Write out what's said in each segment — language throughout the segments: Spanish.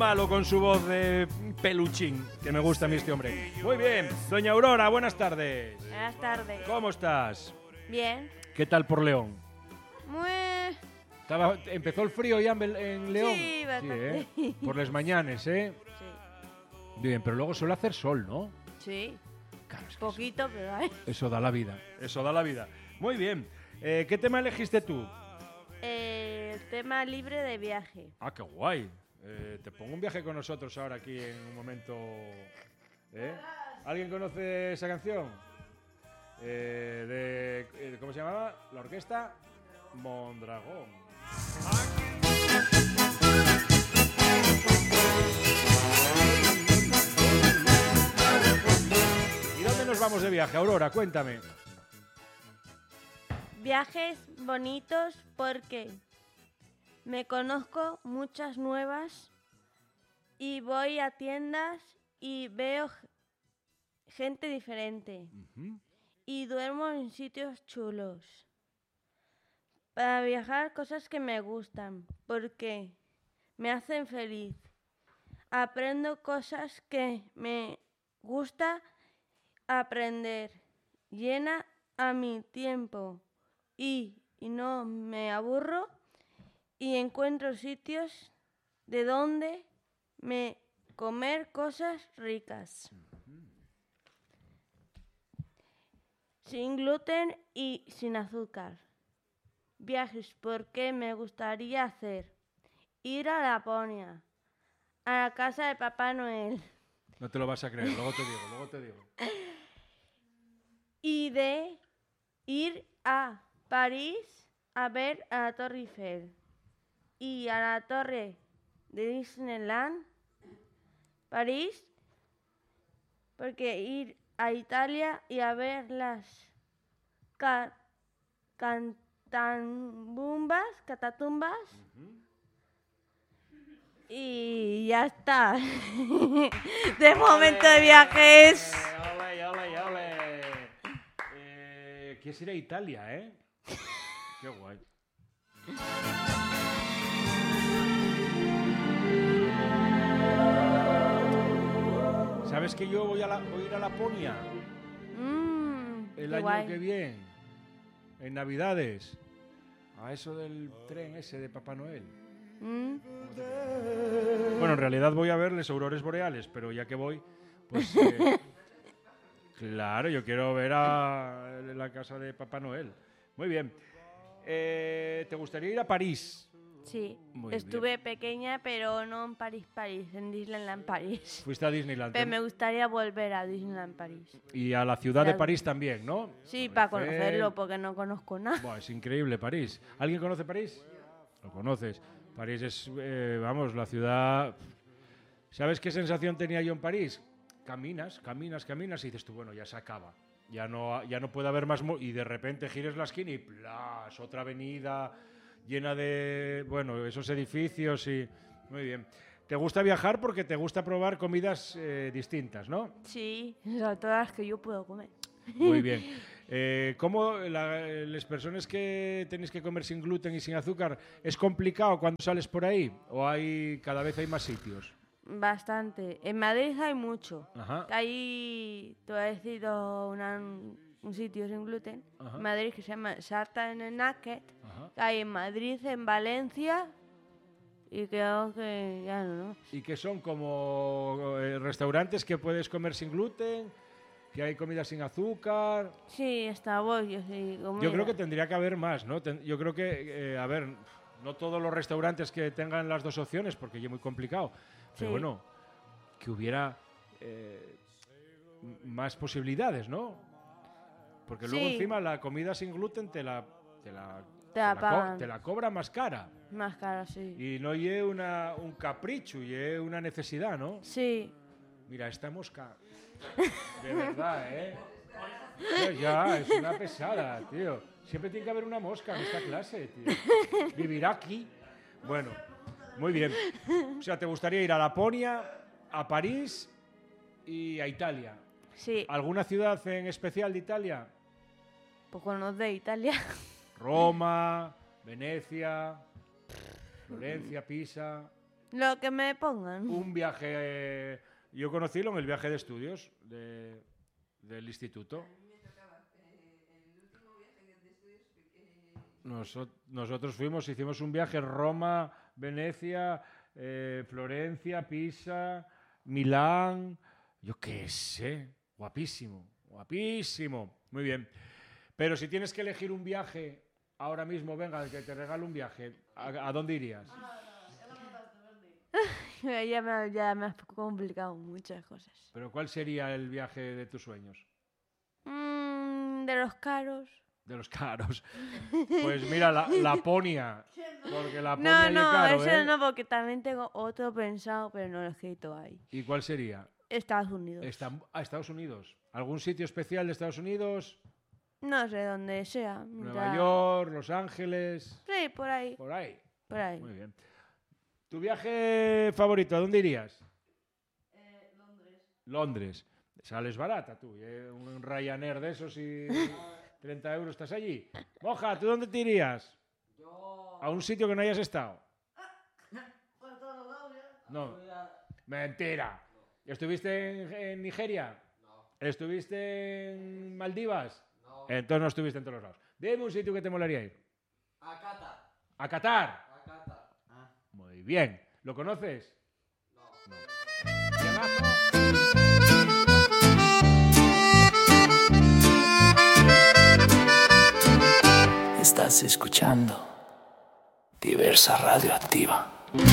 malo con su voz de peluchín, que me gusta a mí este hombre. Muy bien, doña Aurora, buenas tardes. Buenas tardes. ¿Cómo estás? Bien. ¿Qué tal por León? Muy... ¿Empezó el frío ya en León? Sí, bastante. Sí, ¿eh? Por las mañanas, ¿eh? Sí. Bien, pero luego suele hacer sol, ¿no? Sí. Claro, es que Poquito, pero hay. eso da la vida. Eso da la vida. Muy bien. ¿Qué tema elegiste tú? El tema libre de viaje. Ah, qué guay. Te pongo un viaje con nosotros ahora aquí en un momento. ¿Alguien conoce esa canción? ¿Cómo se llamaba? La orquesta Mondragón. ¿Y dónde nos vamos de viaje, Aurora? Cuéntame. Viajes bonitos porque me conozco muchas nuevas y voy a tiendas y veo gente diferente. Uh-huh. Y duermo en sitios chulos. Para viajar, cosas que me gustan, porque me hacen feliz. Aprendo cosas que me gusta aprender. Llena a mi tiempo y no me aburro y encuentro sitios de donde me comer cosas ricas. Sin gluten y sin azúcar. Viajes porque me gustaría hacer. Ir a Laponia, a la casa de Papá Noel. No te lo vas a creer, luego te digo. Y de ir a París a ver a la Torre Eiffel. Y a la torre de Disneyland, París, porque ir a Italia y a ver las catatumbas y ya está. De momento de viajes. Ole. Quieres ir a Italia, ¿eh? Qué guay. ¿Sabes que yo voy a ir a Laponia el año guay. que viene? En Navidades. A eso del tren ese de Papá Noel. Bueno, en realidad voy a ver las auroras boreales, pero ya que voy, pues... claro, yo quiero ver a la casa de Papá Noel. Muy bien. ¿Te gustaría ir a París? Sí, Muy estuve pequeña, pero no en París, en Disneyland París. Fuiste a Disneyland. Pero me gustaría volver a Disneyland París. Y a la ciudad de París también, ¿no? Sí, para conocerlo, porque no conozco nada. Buah, es increíble París. ¿Alguien conoce París? Lo conoces. París es, vamos, la ciudad... ¿Sabes qué sensación tenía yo en París? Caminas y dices tú, bueno, ya se acaba. Ya no puede haber más... Y de repente gires la esquina y ¡plas! Otra avenida llena de, bueno, esos edificios y... Muy bien. ¿Te gusta viajar porque te gusta probar comidas distintas, no? Sí, sobre todo las que yo puedo comer. Muy bien. ¿Cómo las personas que tenéis que comer sin gluten y sin azúcar, es complicado cuando sales por ahí? ¿O cada vez hay más sitios? Bastante. En Madrid hay mucho. Ajá. Hay, te voy a decir un sitio sin gluten. Ajá. En Madrid que se llama Sarta en el Náquet. Ajá. Hay en Madrid, en Valencia y creo que ya no. Y que son como restaurantes que puedes comer sin gluten, que hay comida sin azúcar. Sí, está bollo, sí. Comida. Yo creo que tendría que haber más, ¿no? Yo creo que, a ver, no todos los restaurantes que tengan las dos opciones, porque es muy complicado. Pero sí. bueno, que hubiera más posibilidades, ¿no? Porque luego sí. encima la comida sin gluten te la cobra más cara. Más cara, sí. Y no es un capricho, es una necesidad, ¿no? Sí. Mira, esta mosca, de verdad, ¿eh? Ya, es una pesada, tío. Siempre tiene que haber una mosca en esta clase, tío. Vivirá aquí. Bueno, muy bien. O sea, ¿te gustaría ir a Laponia, a París y a Italia? Sí. ¿Alguna ciudad en especial de Italia? Pues no de Italia. Roma, Venecia, Florencia, Pisa. Lo que me pongan. Un viaje... yo conocílo en el viaje de estudios del instituto. Nosotros hicimos un viaje Roma, Venecia, Florencia, Pisa, Milán, yo qué sé, guapísimo, guapísimo, muy bien. Pero si tienes que elegir un viaje ahora mismo, venga, que te regalo un viaje, ¿a dónde irías? Ya me has complicado muchas cosas. ¿Pero cuál sería el viaje de tus sueños? De los caros. De los caros. Pues mira, Laponia. Porque Laponia es caro, ese no, porque también tengo otro pensado, pero no lo he escrito ahí. ¿Y cuál sería? Estados Unidos. Estados Unidos. ¿Algún sitio especial de Estados Unidos? No sé, dónde sea. Nueva York, Los Ángeles. Sí, por ahí. Por ahí. Por ahí. Muy bien. ¿Tu viaje favorito? ¿A dónde irías? Londres. Londres. Sales barata tú. Un Ryanair de esos y 30 euros estás allí. Moja, ¿tú dónde te irías? Yo... ¿A un sitio que no hayas estado? Pues todos lados, No. Mentira. ¿Estuviste en Nigeria? No. ¿Estuviste en Maldivas? No. Entonces no estuviste en todos los lados. Dime un sitio que te molaría ir. A Qatar. ¿A Qatar? A Qatar. Ah. Muy bien. ¿Lo conoces? No. ¿Y abajo? Estás escuchando Diversa Radioactiva.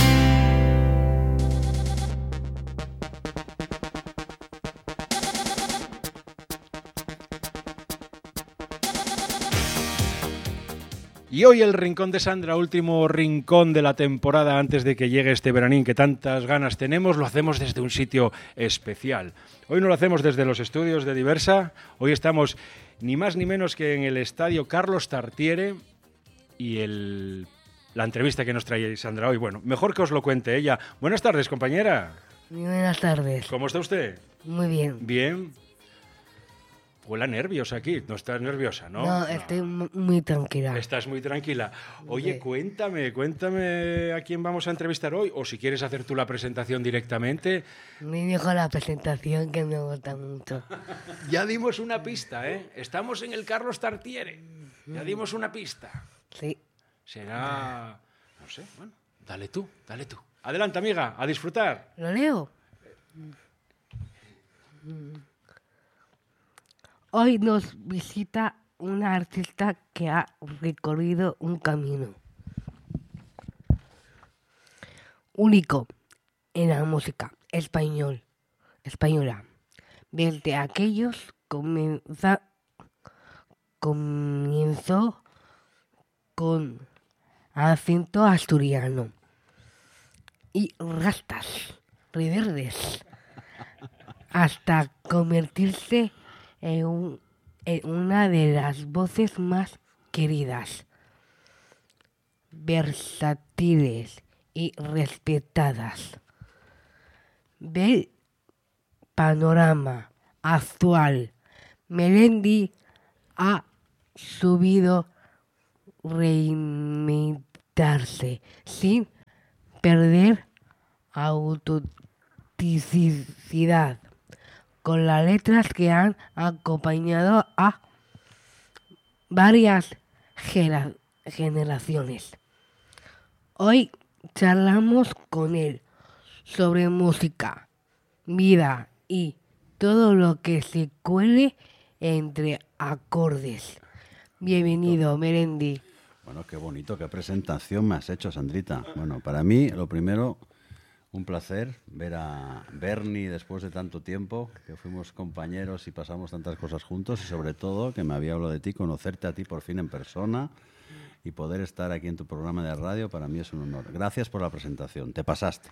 Y hoy el Rincón de Sandra, último rincón de la temporada antes de que llegue este veranín que tantas ganas tenemos, lo hacemos desde un sitio especial. Hoy no lo hacemos desde los estudios de Diversa, hoy estamos ni más ni menos que en el estadio Carlos Tartiere y la entrevista que nos trae Sandra hoy. Bueno, mejor que os lo cuente ella. Buenas tardes, compañera. Muy buenas tardes. ¿Cómo está usted? Muy bien. Bien. Huele a nervios aquí. No estás nerviosa, ¿no? No, estoy muy tranquila. Estás muy tranquila. Oye, Sí. cuéntame a quién vamos a entrevistar hoy, o si quieres hacer tú la presentación directamente. Me dijo la presentación que me gusta mucho. Ya dimos una pista, ¿eh? Estamos en el Carlos Tartiere. Ya dimos una pista. Sí. Será... no sé, bueno, dale tú. Adelante, amiga, a disfrutar. ¿Lo leo? Hoy nos visita una artista que ha recorrido un camino único en la música española. Desde aquellos comenzó con acento asturiano y rastas reverdes hasta convertirse en una de las voces más queridas, versátiles y respetadas del panorama actual. Melendi ha sabido reinventarse sin perder autenticidad, con las letras que han acompañado a varias generaciones. Hoy charlamos con él sobre música, vida y todo lo que se cuele entre acordes. Bienvenido, Melendi. Bueno, qué bonito, qué presentación me has hecho, Sandrita. Bueno, para mí, lo primero, un placer ver a Bernie después de tanto tiempo, que fuimos compañeros y pasamos tantas cosas juntos, y sobre todo, que me había hablado de ti, conocerte a ti por fin en persona y poder estar aquí en tu programa de radio, para mí es un honor. Gracias por la presentación, te pasaste.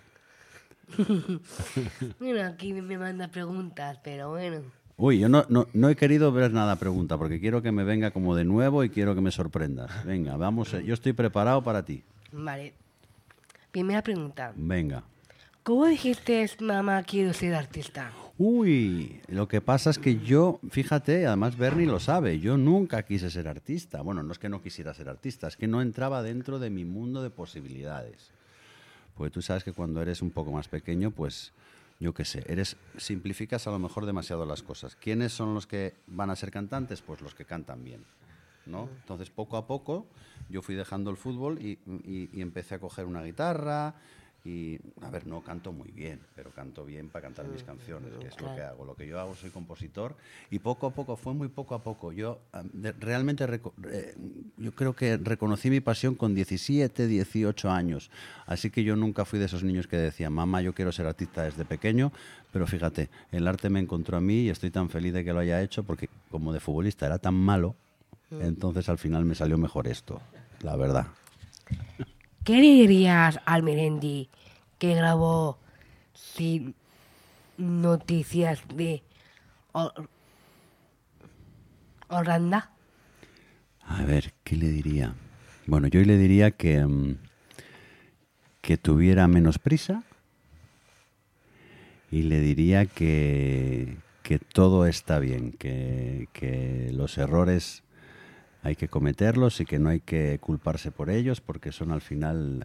Bueno, aquí me manda preguntas, pero bueno. Uy, yo no he querido ver nada pregunta, porque quiero que me venga como de nuevo y quiero que me sorprendas. Venga, vamos, yo estoy preparado para ti. Vale. Primera pregunta. Venga. ¿Cómo dijiste, mamá, quiero ser artista? Uy, lo que pasa es que yo, fíjate, además Bernie lo sabe, yo nunca quise ser artista. Bueno, no es que no quisiera ser artista, es que no entraba dentro de mi mundo de posibilidades. Porque tú sabes que cuando eres un poco más pequeño, pues yo qué sé, simplificas a lo mejor demasiado las cosas. ¿Quiénes son los que van a ser cantantes? Pues los que cantan bien, ¿no? Entonces, poco a poco, yo fui dejando el fútbol y empecé a coger una guitarra y, a ver, no canto muy bien, pero canto bien para cantar mis canciones, que es lo que hago. Lo que yo hago, soy compositor y poco a poco, fue muy poco a poco. Yo realmente, yo creo que reconocí mi pasión con 17, 18 años. Así que yo nunca fui de esos niños que decían, mamá, yo quiero ser artista desde pequeño, pero fíjate, el arte me encontró a mí y estoy tan feliz de que lo haya hecho porque como de futbolista era tan malo, entonces al final me salió mejor esto, la verdad. ¿Qué le dirías al Melendi que grabó Sin Noticias de Holanda? A ver, ¿qué le diría? Bueno, yo le diría que tuviera menos prisa y le diría que todo está bien, que los errores hay que cometerlos y que no hay que culparse por ellos porque son al final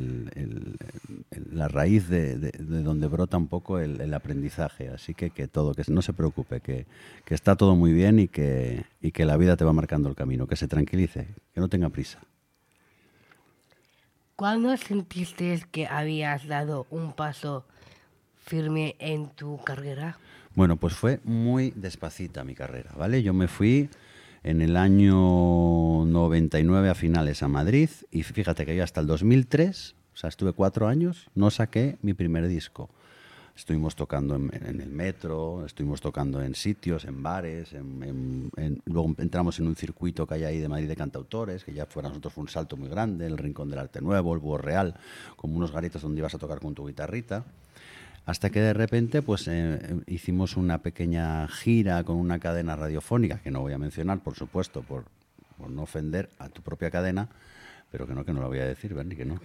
la raíz de donde brota un poco el aprendizaje. Así que no se preocupe, que está todo muy bien y que la vida te va marcando el camino, que se tranquilice, que no tenga prisa. ¿Cuándo sentiste que habías dado un paso firme en tu carrera? Bueno, pues fue muy despacita mi carrera, ¿vale? Yo me fui en el año 99 a finales a Madrid y fíjate que yo hasta el 2003, o sea, estuve 4 años, no saqué mi primer disco. Estuvimos tocando en el metro, estuvimos tocando en sitios, en bares, luego entramos en un circuito que hay ahí de Madrid de cantautores, que ya fuera nosotros fue un salto muy grande, el Rincón del Arte Nuevo, el Búho Real, como unos garitos donde ibas a tocar con tu guitarrita. Hasta que de repente pues hicimos una pequeña gira con una cadena radiofónica, que no voy a mencionar, por supuesto, por no ofender a tu propia cadena, pero que no lo voy a decir, Berni, que no.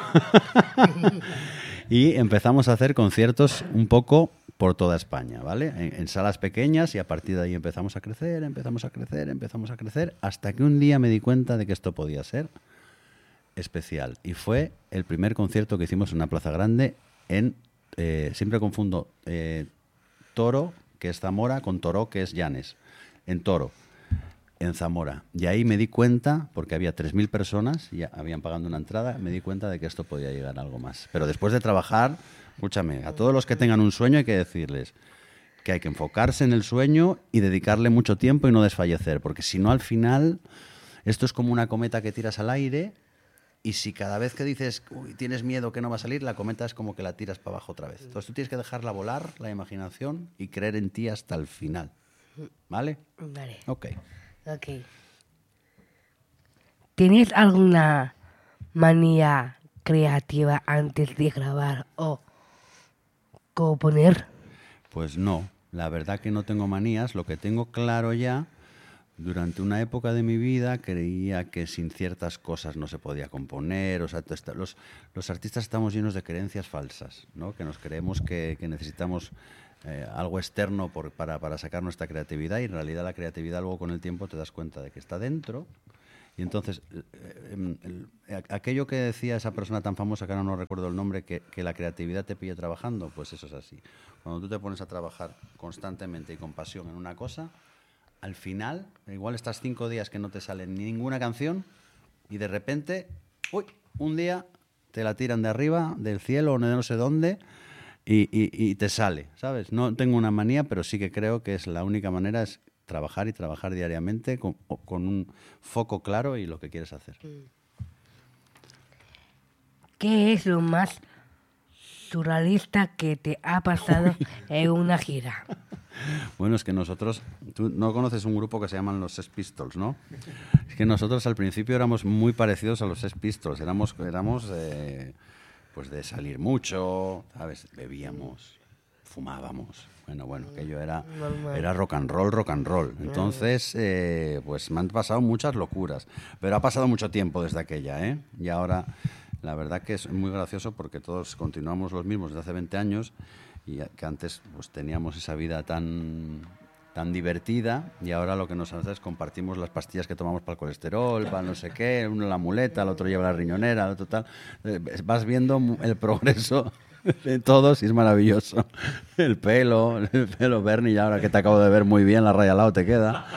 Y empezamos a hacer conciertos un poco por toda España, ¿vale? En salas pequeñas y a partir de ahí empezamos a crecer, hasta que un día me di cuenta de que esto podía ser especial. Y fue el primer concierto que hicimos en una plaza grande siempre confundo Toro, que es Zamora, con Toro, que es Llanes. En Toro, en Zamora. Y ahí me di cuenta, porque había 3.000 personas, ya habían pagado una entrada, me di cuenta de que esto podía llegar a algo más. Pero después de trabajar, escúchame, a todos los que tengan un sueño hay que decirles que hay que enfocarse en el sueño y dedicarle mucho tiempo y no desfallecer, porque si no, al final, esto es como una cometa que tiras al aire. Y si cada vez que dices, uy, tienes miedo que no va a salir, la cometa es como que la tiras para abajo otra vez. Entonces tú tienes que dejarla volar, la imaginación, y creer en ti hasta el final. ¿Vale? Vale. Ok. ¿Tienes alguna manía creativa antes de grabar o componer? Pues no, la verdad que no tengo manías. Lo que tengo claro ya, durante una época de mi vida creía que sin ciertas cosas no se podía componer. O sea, los artistas estamos llenos de creencias falsas, ¿no? Que nos creemos que necesitamos algo externo para sacar nuestra creatividad, y en realidad la creatividad luego con el tiempo te das cuenta de que está dentro. Y entonces, aquello que decía esa persona tan famosa, que ahora no recuerdo el nombre, que la creatividad te pille trabajando, pues eso es así. Cuando tú te pones a trabajar constantemente y con pasión en una cosa, al final, igual estás 5 días que no te sale ninguna canción y de repente, un día te la tiran de arriba, del cielo o de no sé dónde, y te sale, ¿sabes? No tengo una manía, pero sí que creo que es la única manera, es trabajar y trabajar diariamente con un foco claro y lo que quieres hacer. ¿Qué es lo más surrealista que te ha pasado en una gira? Bueno, es que nosotros, tú no conoces un grupo que se llaman los Sex Pistols, ¿no? Es que nosotros al principio éramos muy parecidos a los Sex Pistols, éramos pues de salir mucho, ¿sabes? Bebíamos, fumábamos. Bueno, aquello era rock and roll. Entonces, pues me han pasado muchas locuras, pero ha pasado mucho tiempo desde aquella, ¿eh? Y ahora, la verdad que es muy gracioso porque todos continuamos los mismos desde hace 20 años y que antes pues teníamos esa vida tan tan divertida, y ahora lo que nos hace es compartimos las pastillas que tomamos para el colesterol, para no sé qué, uno la muleta, el otro lleva la riñonera, el otro tal. Vas viendo el progreso de todos y es maravilloso. El pelo Bernie, ahora que te acabo de ver muy bien, la raya al lado te queda.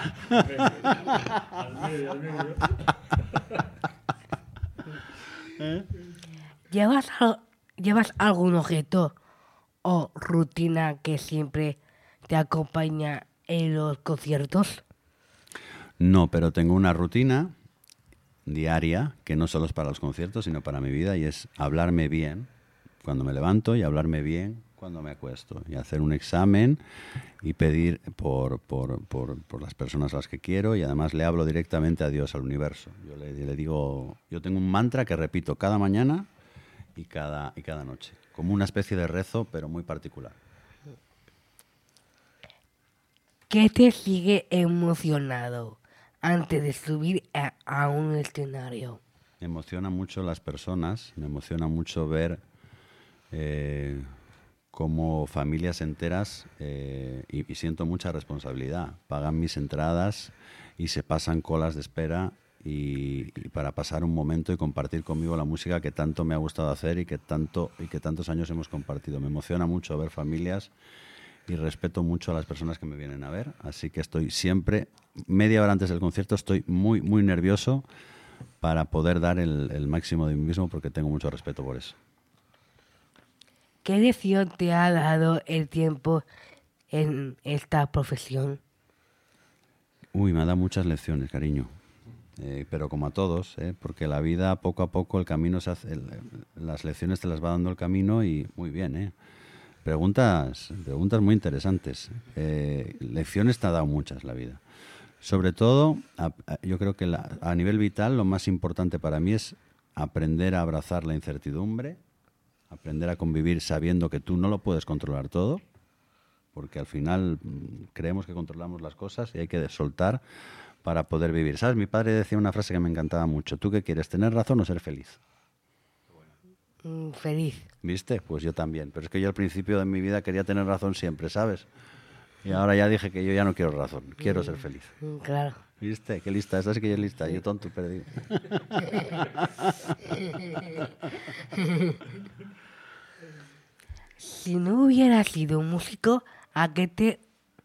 ¿Llevas algún objeto o rutina que siempre te acompaña en los conciertos? No, pero tengo una rutina diaria que no solo es para los conciertos, sino para mi vida, y es hablarme bien cuando me levanto y hablarme bien cuando me acuesto, y hacer un examen y pedir por las personas a las que quiero, y además le hablo directamente a Dios, al universo. Yo le digo, yo tengo un mantra que repito cada mañana y cada noche, como una especie de rezo, pero muy particular. ¿Qué te sigue emocionado antes de subir a un escenario? Me emociona mucho las personas, me emociona mucho ver cómo familias enteras, y siento mucha responsabilidad, pagan mis entradas y se pasan colas de espera y para pasar un momento y compartir conmigo la música que tanto me ha gustado hacer y que tantos años hemos compartido. Me emociona mucho ver familias y respeto mucho a las personas que me vienen a ver, así que estoy siempre, media hora antes del concierto, estoy muy, muy nervioso para poder dar el máximo de mí mismo, porque tengo mucho respeto por eso. ¿Qué lección te ha dado el tiempo en esta profesión? Uy, me ha dado muchas lecciones, cariño. Pero como a todos, porque la vida poco a poco el camino se hace, las lecciones te las va dando el camino, y muy bien, Preguntas muy interesantes. Lecciones te ha dado muchas la vida. Sobre todo, yo creo que a nivel vital lo más importante para mí es aprender a abrazar la incertidumbre, aprender a convivir sabiendo que tú no lo puedes controlar todo, porque al final creemos que controlamos las cosas y hay que soltar para poder vivir. ¿Sabes? Mi padre decía una frase que me encantaba mucho. ¿Tú qué quieres, tener razón o ser feliz? Feliz. ¿Viste? Pues yo también. Pero es que yo al principio de mi vida quería tener razón siempre, ¿sabes? Y ahora ya dije que yo ya no quiero razón, quiero ser feliz. Claro. ¿Viste? Qué lista, esta sí que yo es lista, yo tonto y perdido. Si no hubieras sido un músico, ¿a qué te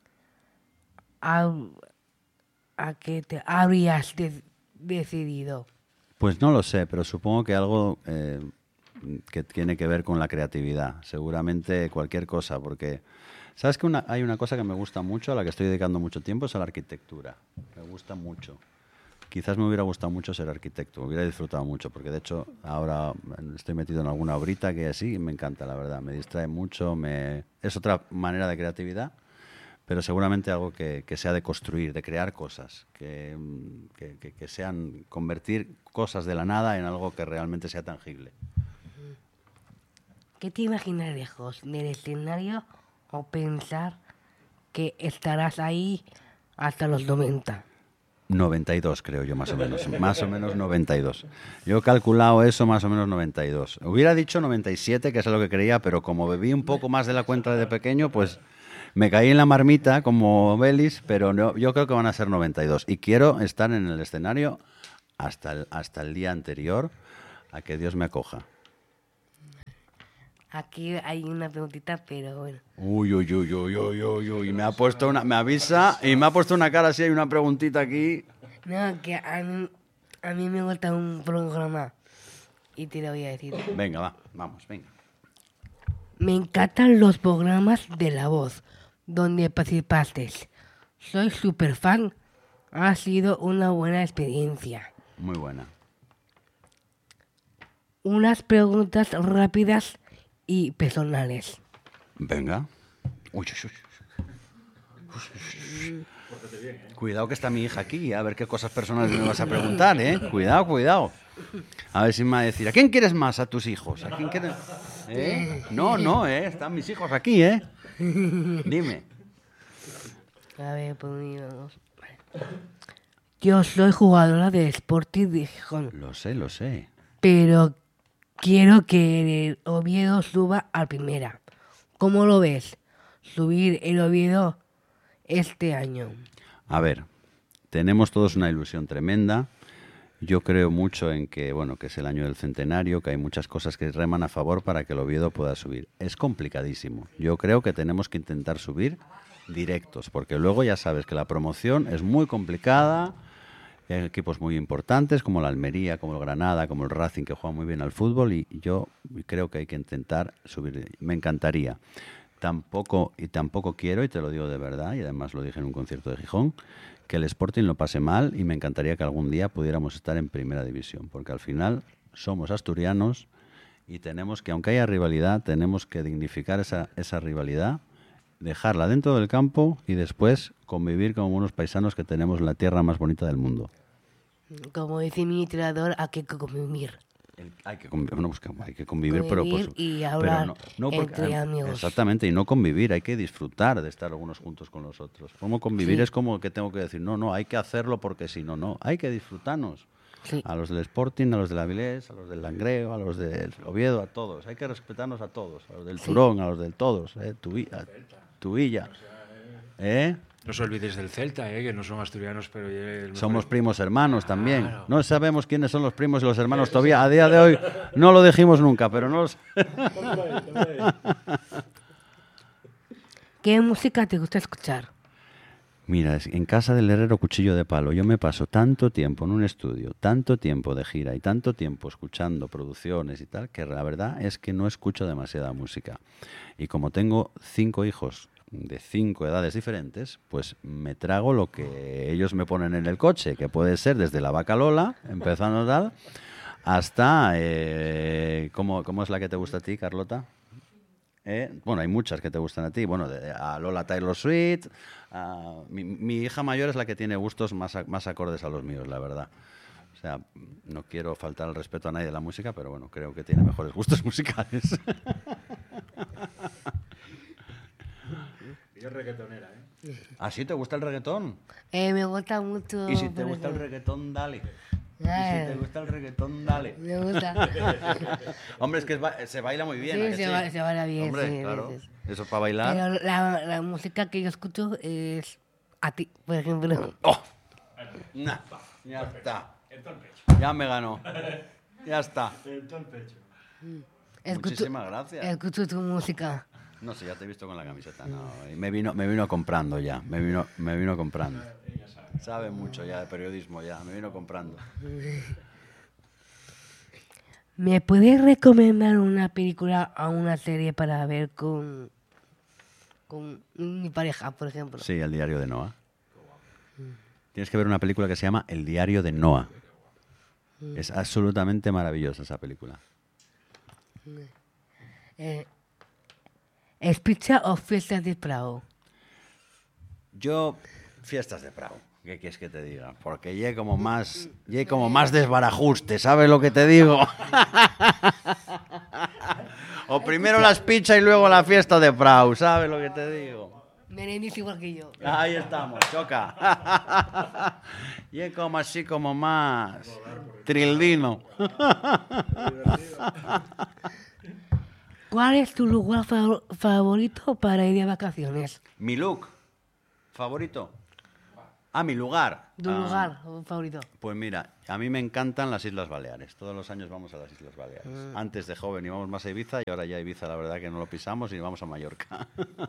habrías decidido? Pues no lo sé, pero supongo que algo que tiene que ver con la creatividad. Seguramente cualquier cosa, porque ¿sabes que hay una cosa que me gusta mucho, a la que estoy dedicando mucho tiempo, es a la arquitectura? Me gusta mucho. Quizás me hubiera gustado mucho ser arquitecto, me hubiera disfrutado mucho, porque de hecho ahora estoy metido en alguna obrita que sí, me encanta, la verdad, me distrae mucho, es otra manera de creatividad, pero seguramente algo que sea de construir, de crear cosas, que sean convertir cosas de la nada en algo que realmente sea tangible. ¿Qué te imaginas lejos del escenario o pensar que estarás ahí hasta los 90? 92 creo yo, más o menos 92. Yo he calculado eso, más o menos 92. Hubiera dicho 97, que es lo que creía, pero como bebí un poco más de la cuenta de pequeño, pues me caí en la marmita como Belis, pero no, yo creo que van a ser 92. Y quiero estar en el escenario hasta el día anterior a que Dios me acoja. Aquí hay una preguntita, pero bueno. Uy, me avisa y me ha puesto una cara así, hay una preguntita aquí. No, que a mí me gusta un programa y te lo voy a decir. Venga, vamos. Me encantan los programas de La Voz, donde participaste. Soy súper fan. Ha sido una buena experiencia. Muy buena. Unas preguntas rápidas y personales. Venga. Uy. Cuidado que está mi hija aquí, a ver qué cosas personales me vas a preguntar, ¿eh? Cuidado. A ver si me va a decir, ¿a quién quieres más? ¿A tus hijos? ¿A quién quieres? No, están mis hijos aquí, ¿eh? Dime. A ver, pues yo soy jugadora de Sporting de Gijón. Lo sé. Pero quiero que el Oviedo suba a primera. ¿Cómo lo ves? ¿Subir el Oviedo este año? A ver, tenemos todos una ilusión tremenda. Yo creo mucho en que, bueno, que es el año del centenario, que hay muchas cosas que reman a favor para que el Oviedo pueda subir. Es complicadísimo. Yo creo que tenemos que intentar subir directos, porque luego ya sabes que la promoción es muy complicada. Hay equipos muy importantes como la Almería, como el Granada, como el Racing, que juegan muy bien al fútbol, y yo creo que hay que intentar subir. Me encantaría. Tampoco quiero, y te lo digo de verdad, y además lo dije en un concierto de Gijón, que el Sporting lo pase mal, y me encantaría que algún día pudiéramos estar en primera división, porque al final somos asturianos y tenemos que, aunque haya rivalidad, tenemos que dignificar esa rivalidad, dejarla dentro del campo y después convivir como unos paisanos que tenemos la tierra más bonita del mundo. Como dice mi entrenador, hay que convivir. Hay que convivir, pero y hablar porque, entre amigos. Exactamente, y no convivir, hay que disfrutar de estar algunos juntos con los otros. Como convivir Sí. es como que tengo que decir, no, hay que hacerlo porque si no, hay que disfrutarnos. Sí. A los del Sporting, a los del Avilés, a los del Langreo, a los del Oviedo, a todos. Hay que respetarnos a todos, a los del Turón, a los del todos, Tuilla. No os olvidéis del Celta, que no son asturianos, pero... Somos primos hermanos también. Claro. No sabemos quiénes son los primos y los hermanos todavía. A día de hoy no lo dijimos nunca, pero no los... ¿Qué música te gusta escuchar? Mira, en casa del herrero cuchillo de palo, yo me paso tanto tiempo en un estudio, tanto tiempo de gira y tanto tiempo escuchando producciones y tal, que la verdad es que no escucho demasiada música. Y como tengo 5 hijos de 5 edades diferentes, pues me trago lo que ellos me ponen en el coche, que puede ser desde la vaca Lola, empezando tal, hasta... ¿cómo es la que te gusta a ti, Carlota? Bueno, hay muchas que te gustan a ti. Bueno, a Lola Taylor Swift. Mi hija mayor es la que tiene gustos más acordes a los míos, la verdad. O sea, no quiero faltar el respeto a nadie de la música, pero bueno, creo que tiene mejores gustos musicales. Y es reggaetonera, ¿Ah, sí? ¿Te gusta el reggaetón? Me gusta mucho. Y si te por gusta el ejemplo. reggaetón, dale. Y Ah, si te gusta el reggaetón, dale. Me gusta. Hombre, es que se baila muy bien. Sí, ¿a que se baila bien, Hombre, sí, claro. sí, sí. Eso para bailar. Pero la música que yo escucho es a ti, por ejemplo. ¡Oh! Nah, ya está. Ya me ganó. Ya está. Muchísimas gracias. Escucho tu música. No sé, ya te he visto con la camiseta. No, y me vino comprando ya. Me vino comprando. Sabe mucho ya de periodismo ya. Me vino comprando. ¿Me puedes recomendar una película o una serie para ver con mi pareja, por ejemplo? Sí, El diario de Noah. Tienes que ver una película que se llama El diario de Noah. Es absolutamente maravillosa esa película. ¿Es pizza o fiestas de Prado? Yo, fiestas de Prado. ¿Qué quieres que te diga? Porque ya como más desbarajuste, ¿sabes lo que te digo? O primero las pizzas y luego la fiesta de Prado, ¿sabes lo que te digo? Merendiz igual que yo. Ahí estamos, choca. Y como así como más trildino. ¿Cuál es tu lugar favorito para ir de vacaciones? Mi look favorito. Mi lugar. ¿Tu lugar favorito? Pues mira, a mí me encantan las Islas Baleares. Todos los años vamos a las Islas Baleares. Antes de joven íbamos más a Ibiza y ahora ya Ibiza la verdad que no lo pisamos y vamos a Mallorca.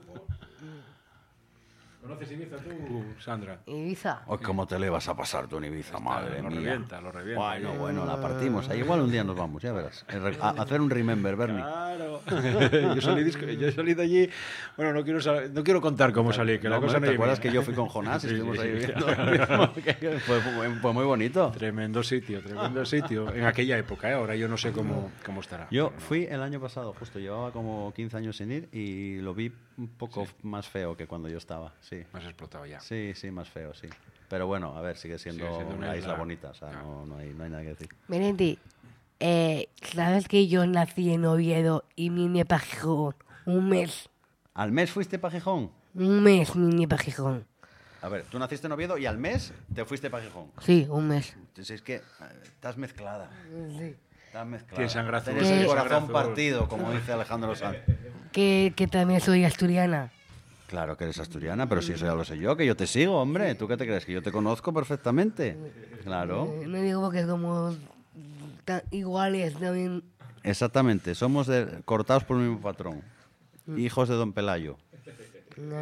¿Conoces Ibiza tú, Sandra? Ibiza. Hoy ¿cómo te le vas a pasar tú en Ibiza, madre lo mía? Lo revienta. Bueno, la partimos. Ahí igual un día nos vamos, ya verás. A hacer un remember, Bernie. Claro. yo salí de allí. Bueno, no quiero contar cómo salí, que la cosa no ¿Te iba acuerdas bien. que yo fui con Jonás y Sí, estuvimos ahí sí. viendo? Fue muy bonito. Tremendo sitio. En aquella época, ahora yo no sé cómo estará. Yo fui el año pasado, justo, llevaba como 15 años sin ir y lo vi un poco más feo que cuando yo estaba, sí. Más explotado ya. Sí, más feo, sí. Pero bueno, a ver, sigue siendo una una isla isla bonita, o sea, claro. no hay nada que decir. Merendi, ¿sabes que yo nací en Oviedo y vine para Gijón? Un mes. ¿Al mes fuiste para Gijón? Un mes vine para Gijón. A ver, tú naciste en Oviedo y al mes te fuiste para Gijón. Sí, un mes. Entonces es que estás mezclada. Sí. Estás mezclada. Tienes sangre azul. Tienes el ¿Qué? corazón Sangre azul. partido, como dice Alejandro Sanz. Que también soy asturiana. Claro que eres asturiana, pero si eso ya lo sé yo, que yo te sigo, hombre. ¿Tú qué te crees? Que yo te conozco perfectamente. Claro. No digo porque somos iguales también. Exactamente. Somos cortados por el mismo patrón. Hijos de don Pelayo. No.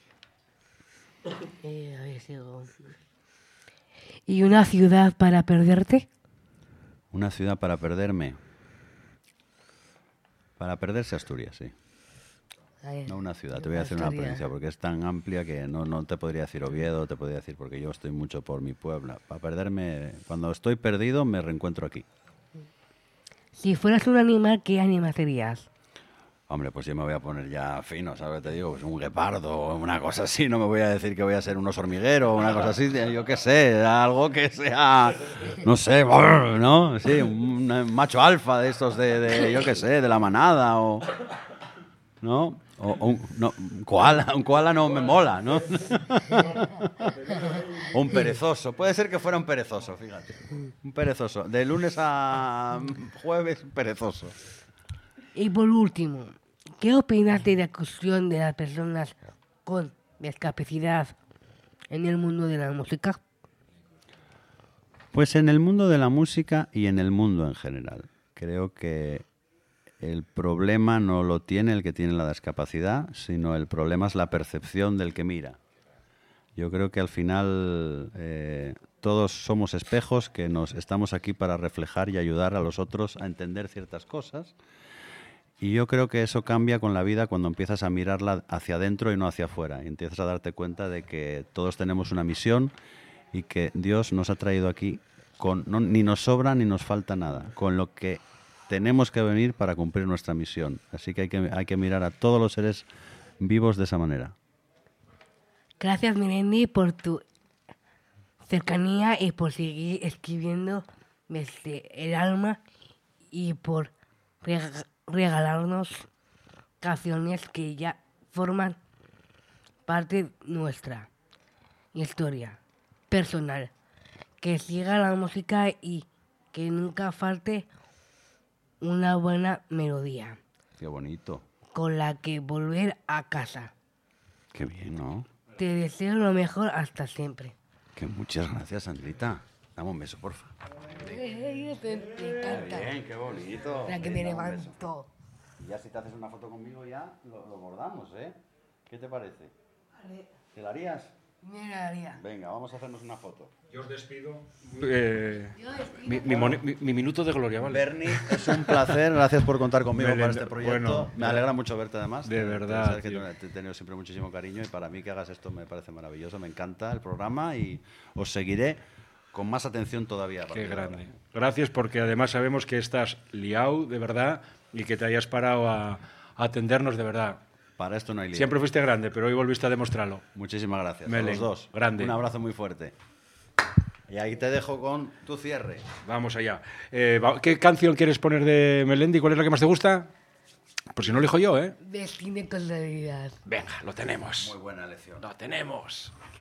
A ver, sigo. ¿Y una ciudad para perderte? Una ciudad para perderme. Para perderse Asturias, sí. A ver, No una ciudad, te voy a decir una Asturias. provincia, porque es tan amplia que no te podría decir Oviedo, te podría decir, porque yo estoy mucho por mi pueblo. Para perderme, cuando estoy perdido, me reencuentro aquí. Si fueras un animal, ¿qué animal serías? Hombre, pues yo me voy a poner ya fino, ¿sabes? Te digo, pues un guepardo o una cosa así. No me voy a decir que voy a ser un oso hormiguero o una cosa así. Yo qué sé, algo que sea, no sé, ¿no? Sí, un macho alfa de estos yo qué sé, de la manada o... ¿No? Un koala no me mola, ¿no? O un perezoso. Puede ser que fuera un perezoso, fíjate. Un perezoso. De lunes a jueves, un perezoso. Y por último, ¿qué opinas de la inclusión de las personas con discapacidad en el mundo de la música? Pues en el mundo de la música y en el mundo en general. Creo que el problema no lo tiene el que tiene la discapacidad, sino el problema es la percepción del que mira. Yo creo que al final todos somos espejos que estamos aquí para reflejar y ayudar a los otros a entender ciertas cosas. Y yo creo que eso cambia con la vida cuando empiezas a mirarla hacia adentro y no hacia afuera. Y empiezas a darte cuenta de que todos tenemos una misión y que Dios nos ha traído aquí ni nos sobra ni nos falta nada, con lo que tenemos que venir para cumplir nuestra misión. Así que hay que mirar a todos los seres vivos de esa manera. Gracias, Melendi, por tu cercanía y por seguir escribiendo desde el alma y por regalarnos canciones que ya forman parte de nuestra historia personal. Que siga la música y que nunca falte una buena melodía Qué bonito. con la que volver a casa. Qué bien, ¿no? Te deseo lo mejor hasta siempre. Que muchas gracias, Sandrita. Dame un beso, porfa. Me encanta. Bien, qué bonito. La que me levanto. Y ya si te haces una foto conmigo ya lo bordamos, ¿eh? ¿Qué te parece? ¿Te la harías? Mira, María. Venga, vamos a hacernos una foto. Yo os despido. Mi minuto de gloria, ¿vale? Bernie, es un placer. Gracias por contar conmigo Melinda, para este proyecto. bueno, me alegra mucho verte además. de verdad, Sabes que tío. te he tenido siempre muchísimo cariño y para mí que hagas esto me parece maravilloso. Me encanta el programa y os seguiré con más atención todavía. a partir Qué de ahora. grande. Gracias porque además sabemos que estás liado de verdad y que te hayas parado a atendernos de verdad. Para esto no hay lío. Siempre fuiste grande, pero hoy volviste a demostrarlo. Muchísimas gracias a Melen, los dos. grande. Un abrazo muy fuerte. Y ahí te dejo con tu cierre. Vamos allá. ¿Qué canción quieres poner de Melendi? ¿Cuál es la que más te gusta? Pues si no lo elijo yo, ¿eh? Destino con realidad. Venga, lo tenemos. Muy buena elección. Lo tenemos.